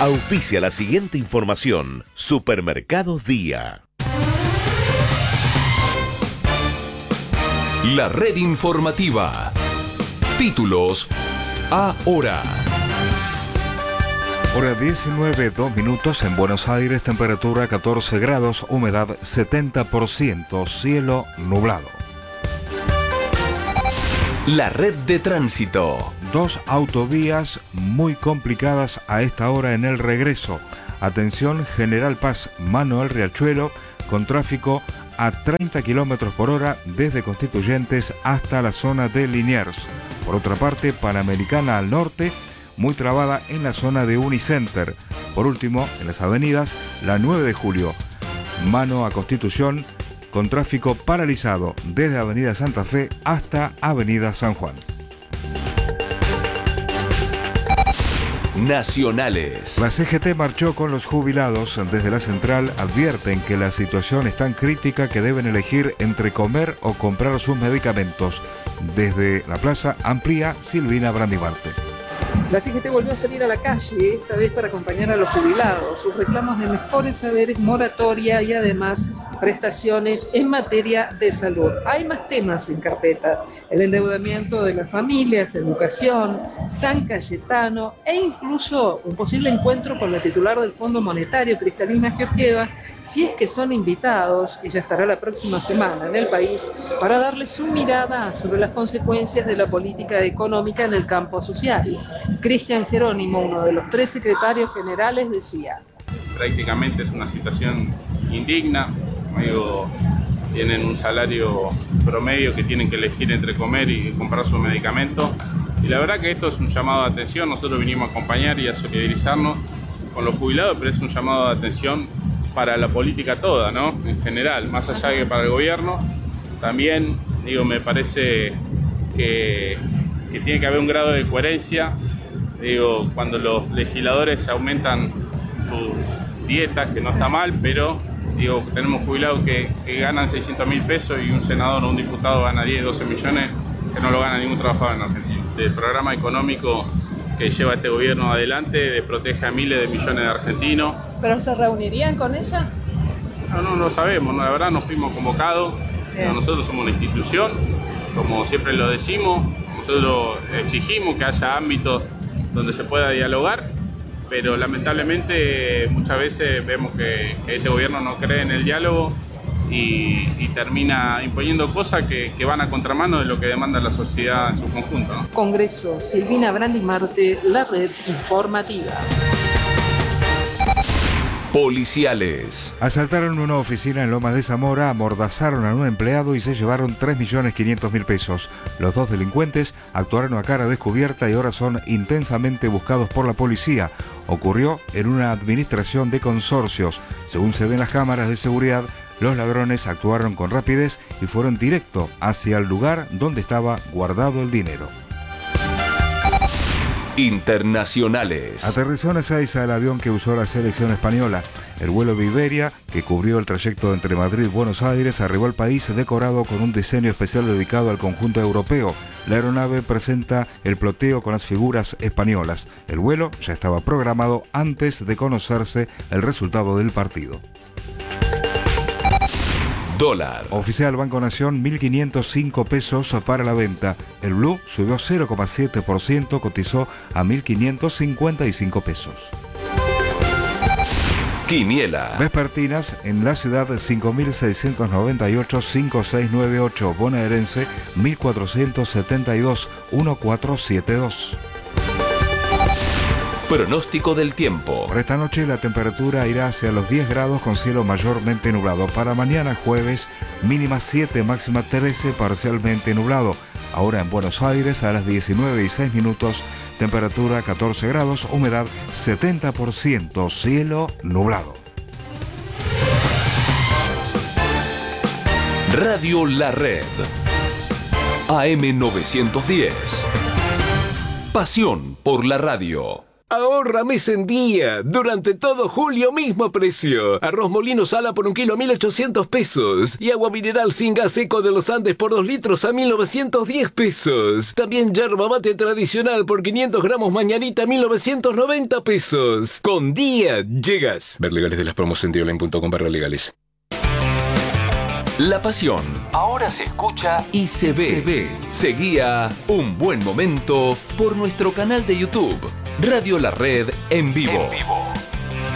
Auspicia la siguiente información. Supermercados Día. La red informativa. Títulos ahora. Hora 19, 2 minutos en Buenos Aires, temperatura 14 grados, humedad 70%, cielo nublado. La red de tránsito. 2 autovías muy complicadas a esta hora en el regreso. Atención, General Paz, Manuel Riachuelo, con tráfico a 30 km por hora desde Constituyentes hasta la zona de Liniers. Por otra parte, Panamericana al norte, muy trabada en la zona de Unicenter. Por último, en las avenidas, la 9 de julio, mano a Constitución, con tráfico paralizado desde Avenida Santa Fe hasta Avenida San Juan. Nacionales. La CGT marchó con los jubilados. Desde la central advierten que la situación es tan crítica que deben elegir entre comer o comprar sus medicamentos. Desde la plaza amplía Silvina Brandimarte. La CGT volvió a salir a la calle, esta vez para acompañar a los jubilados. Sus reclamos de mejores saberes, moratoria y además prestaciones en materia de salud. Hay más temas en carpeta: el endeudamiento de las familias, educación, San Cayetano e incluso un posible encuentro con la titular del Fondo Monetario, Cristalina Georgieva, si es que son invitados. Ella estará la próxima semana en el país para darles su mirada sobre las consecuencias de la política económica en el campo social. Cristian Jerónimo, uno de los 3 secretarios generales, decía: prácticamente es una situación indigna. Tienen un salario promedio que tienen que elegir entre comer y comprar sus medicamentos. Y la verdad que esto es un llamado de atención. Nosotros vinimos a acompañar y a solidarizarnos con los jubilados, pero es un llamado de atención para la política toda, ¿no? En general, más allá de que para el gobierno. También, me parece que tiene que haber un grado de coherencia. Cuando los legisladores aumentan sus dietas, que no está mal, pero tenemos jubilados que ganan 600.000 pesos y un senador o un diputado gana 10, 12 millones, que no lo gana ningún trabajador en Argentina. El programa económico que lleva este gobierno adelante protege a miles de millones de argentinos. ¿Pero se reunirían con ella? No lo sabemos, la verdad no fuimos convocados. Nosotros somos una institución, como siempre lo decimos, nosotros exigimos que haya ámbitos donde se pueda dialogar, pero lamentablemente muchas veces vemos que este gobierno no cree en el diálogo y termina imponiendo cosas que van a contramano de lo que demanda la sociedad en su conjunto, ¿no? Congreso, Silvina Brandimarte, la red informativa. Policiales. Asaltaron una oficina en Lomas de Zamora, amordazaron a un empleado y se llevaron 3.500.000 pesos. Los 2 delincuentes actuaron a cara descubierta y ahora son intensamente buscados por la policía. Ocurrió en una administración de consorcios. Según se ven las cámaras de seguridad, los ladrones actuaron con rapidez y fueron directo hacia el lugar donde estaba guardado el dinero. Internacionales. Aterrizó en Ezeiza el avión que usó la selección española. El vuelo de Iberia, que cubrió el trayecto entre Madrid y Buenos Aires, arribó al país decorado con un diseño especial dedicado al conjunto europeo. La aeronave presenta el ploteo con las figuras españolas. El vuelo ya estaba programado antes de conocerse el resultado del partido. Dólar. Oficial Banco Nación, 1.505 pesos para la venta. El blue subió 0,7%, cotizó a 1.555 pesos. Quiniela. Vespertinas en la ciudad 5.698-5698. Bonaerense 1.472-1472. Pronóstico del tiempo. Por esta noche la temperatura irá hacia los 10 grados con cielo mayormente nublado. Para mañana jueves, mínima 7, máxima 13, parcialmente nublado. Ahora en Buenos Aires a las 19:06, temperatura 14 grados, humedad 70%, cielo nublado. Radio La Red. AM 910. Pasión por la radio. Ahorra mes en día. Durante todo julio, mismo precio. Arroz Molino Sala por 1 kilo, 1.800 pesos. Y agua mineral sin gas Eco de los Andes por 2 litros a 1.910 pesos. También yerba mate tradicional por 500 gramos mañanita, 1.990 pesos. Con día llegas. Ver legales de las promos en dioline.com/legales. La pasión ahora se escucha y se ve. Seguía Un Buen Momento por nuestro canal de YouTube, Radio La Red en vivo.